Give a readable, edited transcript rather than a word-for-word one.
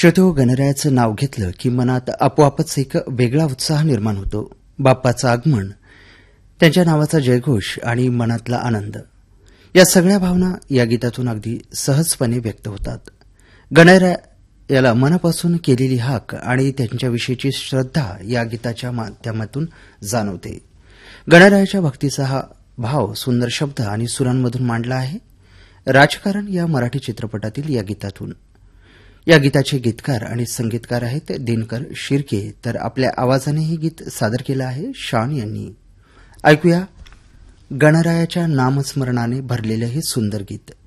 श्रोतो, गणरायाचं नाव घेतलं की मनात आपोआपच एक वेगळा उत्साह निर्माण होतो. बाप्पाचं आगमन, त्यांच्या नावाचा जयघोष आणि मनातला आनंद, या सगळ्या भावना या गीतातून अगदी सहजपणे व्यक्त होतात. गणरायाला मनापासून केलेली हाक आणि त्यांच्याविषयीची श्रद्धा या गीताच्या माध्यमातून जाणवते. गणरायाच्या भक्तीचा हा भाव सुंदर शब्द आणि सुरांमधून मांडला आहे. राजकारण या मराठी चित्रपटातील या गीतातून. या गीताचे गीतकार आणि संगीतकार आहेत दिनकर शिर्के, तर आपल्या आवाजाने हे गीत सादर केलं आहे शान यांनी. ऐकूया गणरायाच्या नामस्मरणाने भरलेलं हे सुंदर गीत.